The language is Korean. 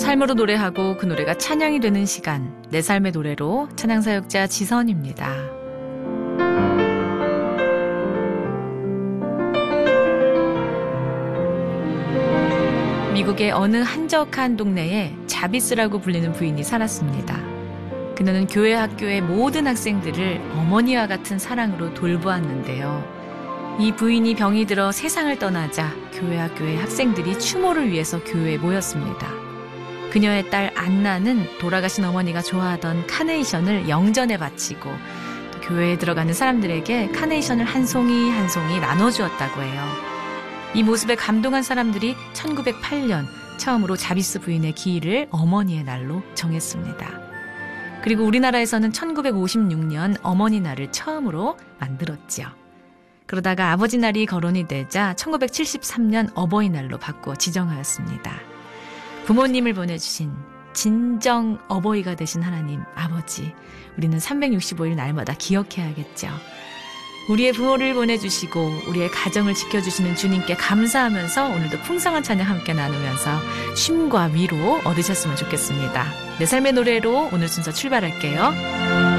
삶으로 노래하고 그 노래가 찬양이 되는 시간, 내 삶의 노래로 찬양사역자 지선입니다. 미국의 어느 한적한 동네에 자비스라고 불리는 부인이 살았습니다. 그녀는 교회 학교의 모든 학생들을 어머니와 같은 사랑으로 돌보았는데요. 이 부인이 병이 들어 세상을 떠나자 교회 학교의 학생들이 추모를 위해서 교회에 모였습니다. 그녀의 딸 안나는 돌아가신 어머니가 좋아하던 카네이션을 영전에 바치고 또 교회에 들어가는 사람들에게 카네이션을 한 송이 한 송이 나눠주었다고 해요. 이 모습에 감동한 사람들이 1908년 처음으로 자비스 부인의 기일을 어머니의 날로 정했습니다. 그리고 우리나라에서는 1956년 어머니 날을 처음으로 만들었죠. 그러다가 아버지 날이 거론이 되자 1973년 어버이날로 바꾸어 지정하였습니다. 부모님을 보내주신 진정 어버이가 되신 하나님 아버지, 우리는 365일 날마다 기억해야겠죠. 우리의 부모를 보내주시고 우리의 가정을 지켜주시는 주님께 감사하면서 오늘도 풍성한 찬양 함께 나누면서 쉼과 위로 얻으셨으면 좋겠습니다. 내 삶의 노래로 오늘 순서 출발할게요.